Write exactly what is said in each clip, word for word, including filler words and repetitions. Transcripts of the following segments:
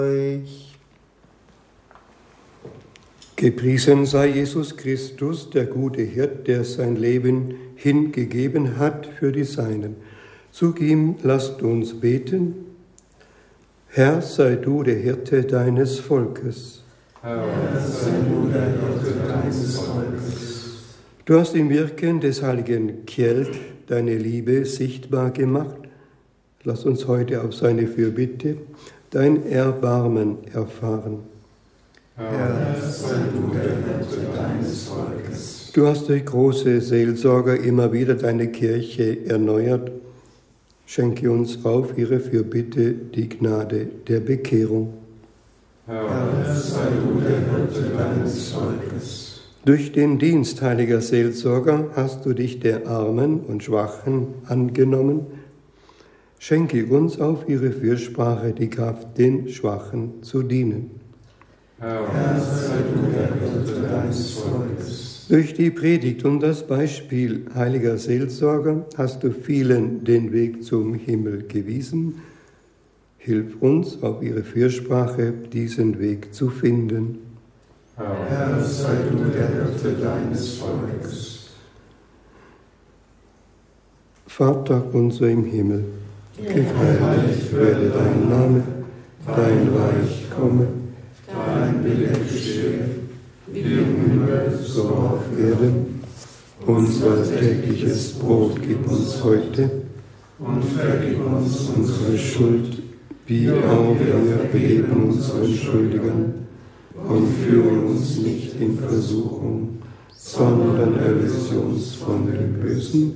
Gepriesen sei Jesus Christus, der gute Hirt, der sein Leben hingegeben hat für die Seinen. Zu ihm lasst uns beten. Herr, sei du der Hirte deines Volkes. Herr, sei du der Hirte deines Volkes. Du hast im Wirken des heiligen Kjeld deine Liebe sichtbar gemacht. Lass uns heute auf seine Fürbitte dein Erbarmen erfahren. Herr, sei du der Hirte deines Volkes. Du hast durch große Seelsorger immer wieder deine Kirche erneuert. Schenke uns auf ihre Fürbitte die Gnade der Bekehrung. Herr, sei du der Hirte deines Volkes. Durch den Dienst heiliger Seelsorger hast du dich der Armen und Schwachen angenommen. Schenke uns auf ihre Fürsprache die Kraft, den Schwachen zu dienen. Herr, sei du der Hirte deines Volkes. Durch die Predigt und das Beispiel heiliger Seelsorger hast du vielen den Weg zum Himmel gewiesen. Hilf uns, auf ihre Fürsprache diesen Weg zu finden. Herr, sei du der Hirte deines Volkes. Vater unser im Himmel, geheiligt werde dein Name, dein Reich komme. Dein Wille geschehe, wie im Himmel, so auf Erden. Unser tägliches Brot gib uns heute und vergib uns unsere Schuld, wie auch wir vergeben unseren Schuldigern. Und führe uns nicht in Versuchung, sondern erlöse uns von dem Bösen.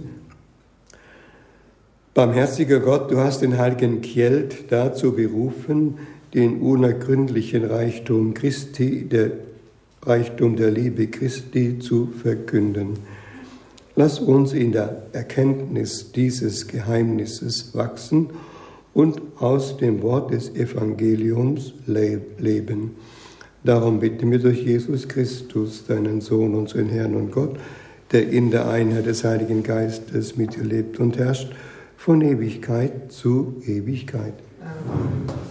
Barmherziger Gott, du hast den heiligen Kjeld dazu berufen, den unergründlichen Reichtum Christi, der Reichtum der Liebe Christi zu verkünden. Lass uns in der Erkenntnis dieses Geheimnisses wachsen und aus dem Wort des Evangeliums leben. Darum bitten wir durch Jesus Christus, deinen Sohn, unseren Herrn und Gott, der in der Einheit des Heiligen Geistes mit dir lebt und herrscht, von Ewigkeit zu Ewigkeit. Amen.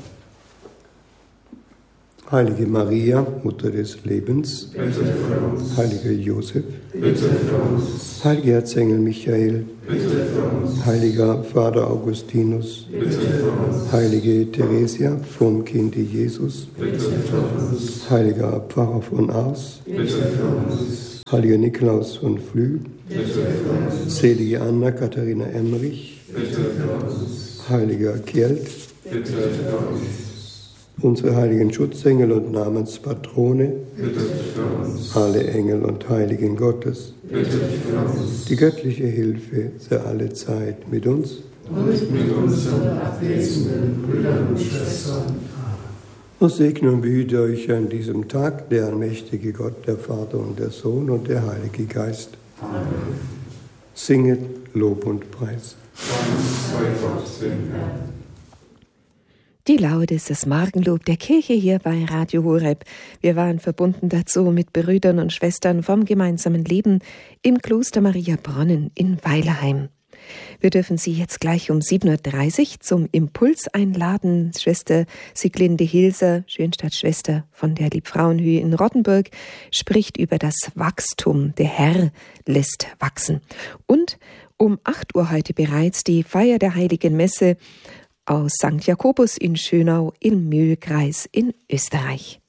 Heilige Maria, Mutter des Lebens, bitte für uns. Heiliger Josef, bitte für uns. Heiliger Erzengel Michael, bitte für uns. Heiliger Vater Augustinus, bitte für uns. Heilige Theresia vom Kinde Jesus, bitte für uns. Heiliger Pfarrer von Ars, bitte für uns. Heiliger Nikolaus von Flüh, bitte für uns. Selige Anna Katharina Emmerich, bitte für uns. Heiliger Kjeld, bitte für uns. Unsere heiligen Schutzengel und Namenspatrone, bitte für uns. alle Engel und Heiligen Gottes, bitte für uns. die göttliche Hilfe sei alle Zeit mit uns Und mit unseren abwesenden Brüdern und Schwestern. und segne und behüte euch an diesem Tag der allmächtige Gott, der Vater und der Sohn und der Heilige Geist. Amen. Singet Lob und Preis. Dank sei Gott dem Herrn. Die Laudes, das Morgenlob der Kirche hier bei Radio Horeb. Wir waren verbunden dazu mit Brüdern und Schwestern vom gemeinsamen Leben im Kloster Maria Bronnen in Weilerheim. Wir dürfen Sie jetzt gleich um sieben Uhr dreißig zum Impuls einladen. Schwester Sieglinde Hilser, Schönstadt-Schwester von der Liebfrauenhöhe in Rottenburg, spricht über das Wachstum. Der Herr lässt wachsen. Und um acht Uhr heute bereits die Feier der Heiligen Messe aus Sankt Jakobus in Schönau im Mühlkreis in Österreich.